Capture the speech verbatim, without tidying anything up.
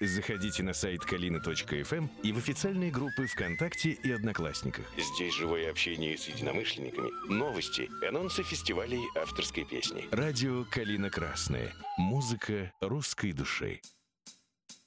Заходите на сайт калина точка эф эм и в официальные группы ВКонтакте и Одноклассниках. Здесь живое общение с единомышленниками, новости, анонсы фестивалей авторской песни. Радио «Калина Красная». Музыка русской души.